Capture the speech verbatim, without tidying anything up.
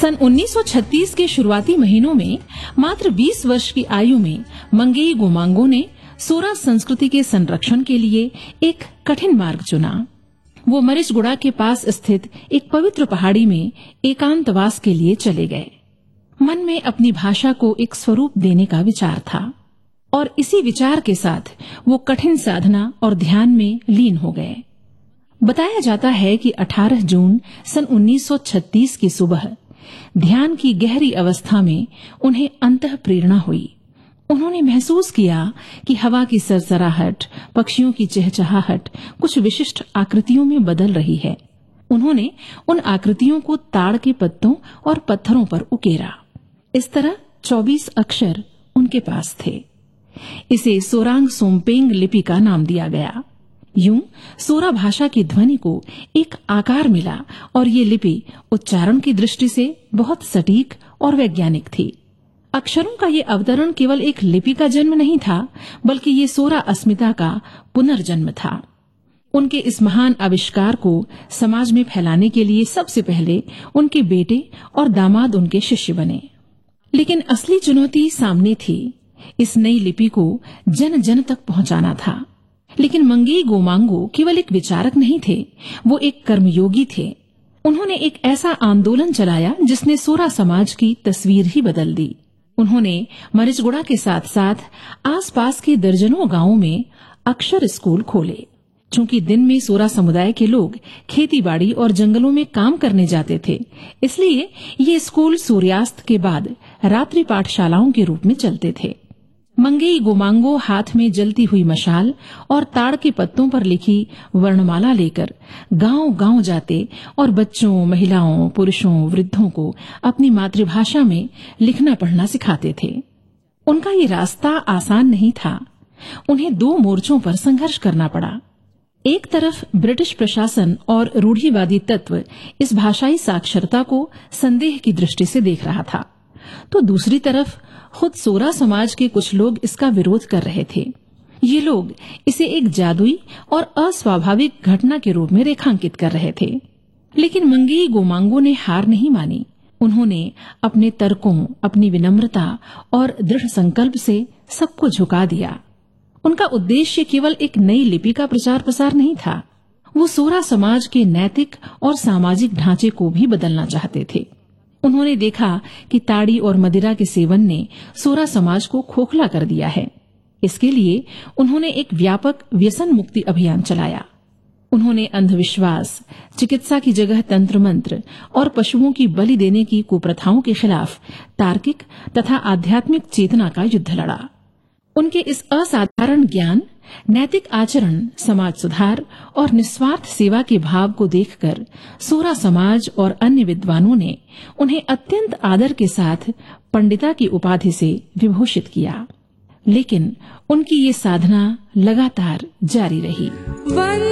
सन उन्नीस सौ छत्तीस के शुरुआती महीनों में मात्र बीस वर्ष की आयु में मंगेई गोमांगो ने सोरा संस्कृति के संरक्षण के लिए एक कठिन मार्ग चुना। वो मरिचगुड़ा के पास स्थित एक पवित्र पहाड़ी में एकांतवास के लिए चले गए। मन में अपनी भाषा को एक स्वरूप देने का विचार था और इसी विचार के साथ वो कठिन साधना और ध्यान में लीन हो गए। बताया जाता है कि अठारह जून सन उन्नीस सौ छत्तीस की सुबह ध्यान की गहरी अवस्था में उन्हें अंतः प्रेरणा हुई। उन्होंने महसूस किया कि हवा की सरसराहट, पक्षियों की चहचहाहट कुछ विशिष्ट आकृतियों में बदल रही है। उन्होंने उन आकृतियों को ताड़ के पत्तों और पत्थरों पर उकेरा। इस तरह चौबीस अक्षर उनके पास थे। इसे सोरांग सोमपेंग लिपि का नाम दिया गया। यूं सोरा भाषा की ध्वनि को एक आकार मिला और ये लिपि उच्चारण की दृष्टि से बहुत सटीक और वैज्ञानिक थी। अक्षरों का ये अवतरण केवल एक लिपि का जन्म नहीं था, बल्कि ये सोरा अस्मिता का पुनर्जन्म था। उनके इस महान आविष्कार को समाज में फैलाने के लिए सबसे पहले उनके बेटे और दामाद उनके शिष्य बने। लेकिन असली चुनौती सामने थी। इस नई लिपि को जन जन तक पहुंचाना था। लेकिन मंगेई गोमांगो केवल एक विचारक नहीं थे, वो एक कर्मयोगी थे। उन्होंने एक ऐसा आंदोलन चलाया जिसने सोरा समाज की तस्वीर ही बदल दी। उन्होंने मरिचगुड़ा के साथ साथ आसपास के दर्जनों गांवों में अक्षर स्कूल खोले। चूंकि दिन में सोरा समुदाय के लोग खेतीबाड़ी और जंगलों में काम करने जाते थे, इसलिए ये स्कूल सूर्यास्त के बाद रात्रि पाठशालाओं के रूप में चलते थे। मंगेई गोमांगो हाथ में जलती हुई मशाल और ताड़ के पत्तों पर लिखी वर्णमाला लेकर गांव-गांव जाते और बच्चों, महिलाओं, पुरुषों, वृद्धों को अपनी मातृभाषा में लिखना पढ़ना सिखाते थे। उनका ये रास्ता आसान नहीं था। उन्हें दो मोर्चों पर संघर्ष करना पड़ा। एक तरफ ब्रिटिश प्रशासन और रूढ़िवादी तत्व इस भाषाई साक्षरता को संदेह की दृष्टि से देख रहा था, तो दूसरी तरफ खुद सोरा समाज के कुछ लोग इसका विरोध कर रहे थे। ये लोग इसे एक जादुई और अस्वाभाविक घटना के रूप में रेखांकित कर रहे थे। लेकिन मंगेई गोमांगो ने हार नहीं मानी। उन्होंने अपने तर्कों, अपनी विनम्रता और दृढ़ संकल्प से सबको झुका दिया। उनका उद्देश्य केवल एक नई लिपि का प्रचार प्रसार नहीं था। वो सोरा समाज के नैतिक और सामाजिक ढांचे को भी बदलना चाहते थे। उन्होंने देखा कि ताड़ी और मदिरा के सेवन ने सोरा समाज को खोखला कर दिया है। इसके लिए उन्होंने एक व्यापक व्यसन मुक्ति अभियान चलाया। उन्होंने अंधविश्वास, चिकित्सा की जगह तंत्र मंत्र और पशुओं की बलि देने की कुप्रथाओं के खिलाफ तार्किक तथा आध्यात्मिक चेतना का युद्ध लड़ा। उनके इस असाधारण ज्ञान, नैतिक आचरण, समाज सुधार और निस्वार्थ सेवा के भाव को देखकर सोरा समाज और अन्य विद्वानों ने उन्हें अत्यंत आदर के साथ पंडिता की उपाधि से विभूषित किया। लेकिन उनकी ये साधना लगातार जारी रही।